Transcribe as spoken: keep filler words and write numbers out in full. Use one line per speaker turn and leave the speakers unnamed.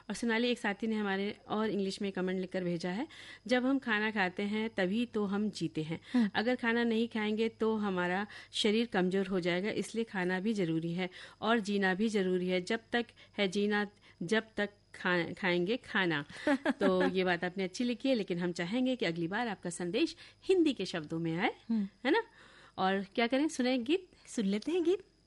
और सोनाली, एक साथी ने हमारे और इंग्लिश में कमेंट लिखकर भेजा है, जब हम खाना खाते हैं तभी तो हम जीते हैं, अगर खाना नहीं खाएंगे तो हमारा शरीर कमजोर हो जाएगा, इसलिए खाना भी जरूरी है और जीना भी जरूरी है, जब तक है जीना जब तक खा, खाएंगे खाना। तो ये बात आपने अच्छी लिखी है, लेकिन हम चाहेंगे कि अगली बार आपका संदेश हिंदी के शब्दों में आए, है ना। और क्या करें, सुने गीत?
सुन लेते हैं गीत।